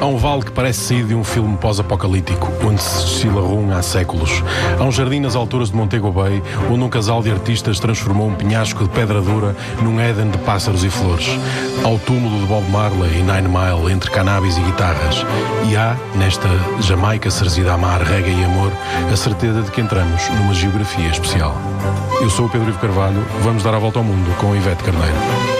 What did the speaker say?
Há um vale que parece sair de um filme pós-apocalíptico, onde se destila rum há séculos. Há um jardim nas alturas de Montego Bay, onde um casal de artistas transformou um penhasco de pedra dura num Éden de pássaros e flores. Há o túmulo de Bob Marley e Nine Mile, entre cannabis e guitarras. E há, nesta Jamaica cerzida a mar, reggae e amor, a certeza de que entramos numa geografia especial. Eu sou o Pedro Ivo Carvalho, vamos dar a volta ao mundo com Ivete Carneiro.